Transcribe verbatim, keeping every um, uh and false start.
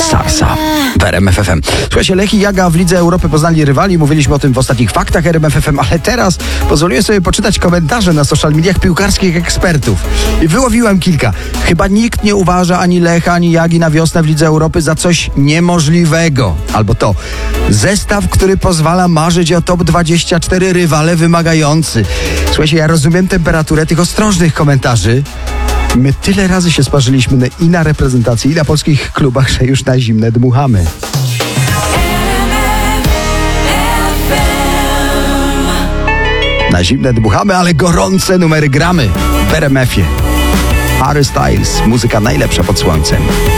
Salsa w R M F F M. Słuchajcie, Lech i Jaga w Lidze Europy poznali rywali. Mówiliśmy o tym w ostatnich faktach R M F F M, ale teraz pozwoliłem sobie poczytać komentarze na social mediach piłkarskich ekspertów. I wyłowiłem kilka. Chyba nikt nie uważa ani Lecha, ani Jagi na wiosnę w Lidze Europy za coś niemożliwego. Albo to. Zestaw, który pozwala marzyć o top dwadzieścia cztery, rywale wymagający. Słuchajcie, ja rozumiem temperaturę tych ostrożnych komentarzy. My tyle razy się sparzyliśmy i na reprezentacji, i na polskich klubach, że już na zimne dmuchamy. Na zimne dmuchamy, ale gorące numery gramy w R M F-ie. Harry Styles, muzyka najlepsza pod słońcem.